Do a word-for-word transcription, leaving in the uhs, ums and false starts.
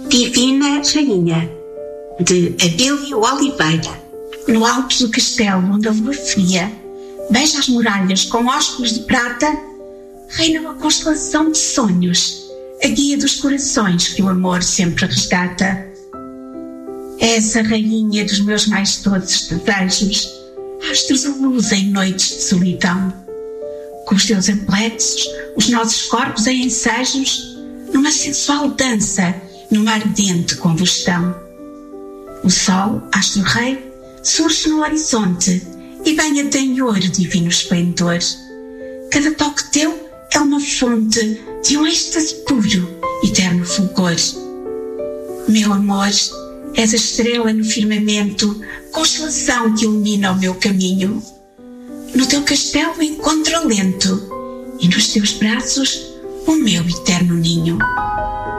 Divina Rainha, de Abílio Oliveira. No alto do castelo onde a lua fria beija as muralhas com ósculos de prata, reina uma constelação de sonhos, a guia dos corações que o amor sempre resgata. És a rainha dos meus mais doces desejos, astros de luz em noites de solidão. Com os teus ampletos, os nossos corpos em ensejos, numa sensual dança, numa ardente combustão. O sol, astro rei, surge no horizonte e banha-te em ouro divino esplendor. Cada toque teu é uma fonte de um êxtase puro, eterno fulgor. Meu amor, és a estrela no firmamento, constelação que ilumina o meu caminho. No teu castelo encontro alento e nos teus braços o meu eterno ninho.